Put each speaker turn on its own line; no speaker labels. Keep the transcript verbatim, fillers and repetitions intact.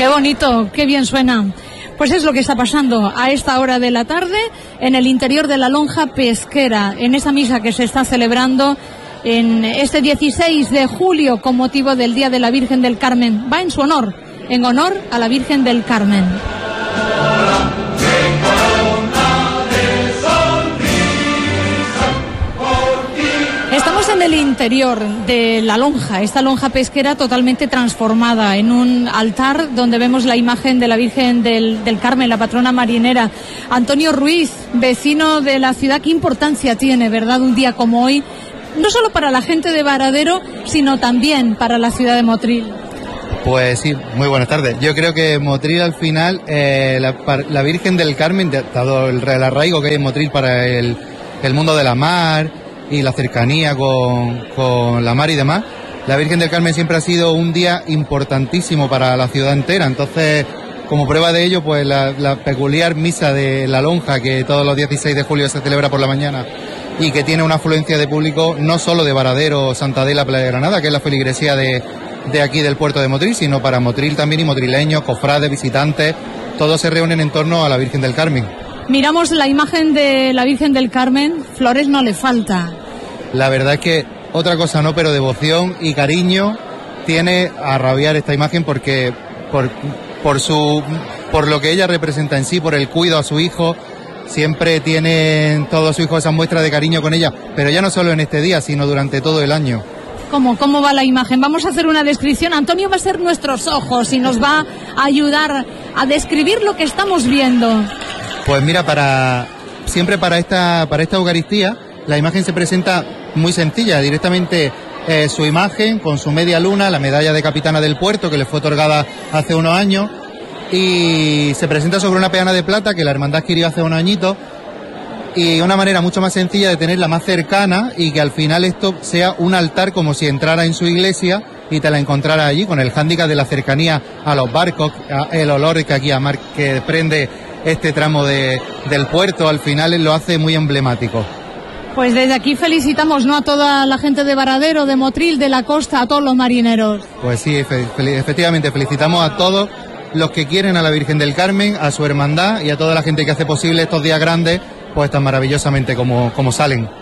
Qué bonito, qué bien suena. Pues es lo que está pasando a esta hora de la tarde en el interior de la lonja pesquera, en esa misa que se está celebrando en este dieciséis de julio con motivo del Día de la Virgen del Carmen. Va en su honor, en honor a la Virgen del Carmen. Estamos en el interior de la lonja, esta lonja pesquera totalmente transformada en un altar donde vemos la imagen de la Virgen del, del Carmen, la patrona marinera. Antonio Ruiz, vecino de la ciudad, ¿qué importancia tiene, verdad, un día como hoy? No solo para la gente de Varadero, sino también para la ciudad de Motril.
Pues sí, muy buenas tardes. Yo creo que Motril al final, eh, la, la Virgen del Carmen, dado el, el arraigo que hay en Motril para el, el mundo de la mar y la cercanía con, con la mar y demás, la Virgen del Carmen siempre ha sido un día importantísimo para la ciudad entera. Entonces, como prueba de ello, pues la, la peculiar misa de la lonja, que todos los dieciséis de julio se celebra por la mañana y que tiene una afluencia de público no solo de Varadero, Santa Adela, Playa de Granada, que es la feligresía de, de aquí del puerto de Motril, sino para Motril también y motrileños, cofrades, visitantes, todos se reúnen en torno a la Virgen del Carmen.
Miramos la imagen de la Virgen del Carmen, flores no le falta.
La verdad es que otra cosa no, pero devoción y cariño tiene a rabiar esta imagen porque por, por, su, por lo que ella representa en sí, por el cuidado a su hijo, siempre tienen todos sus hijos esa muestra de cariño con ella, pero ya no solo en este día, sino durante todo el año.
¿Cómo, cómo va la imagen? Vamos a hacer una descripción. Antonio va a ser nuestros ojos y nos va a ayudar a describir lo que estamos viendo.
Pues mira, para siempre para esta, para esta Eucaristía, la imagen se presenta muy sencilla, directamente eh, su imagen con su media luna, la medalla de capitana del puerto que le fue otorgada hace unos años, y se presenta sobre una peana de plata que la hermandad adquirió hace unos añitos, y una manera mucho más sencilla de tenerla más cercana y que al final esto sea un altar como si entrara en su iglesia y te la encontrara allí, con el hándicap de la cercanía a los barcos, el olor que aquí a mar que desprende este tramo de, del puerto, al final lo hace muy emblemático.
Pues desde aquí felicitamos, ¿no?, a toda la gente de Varadero, de Motril, de la costa, a todos los marineros.
Pues sí, fe, fe, efectivamente, felicitamos a todos los que quieren a la Virgen del Carmen, a su hermandad y a toda la gente que hace posible estos días grandes, pues tan maravillosamente como, como salen.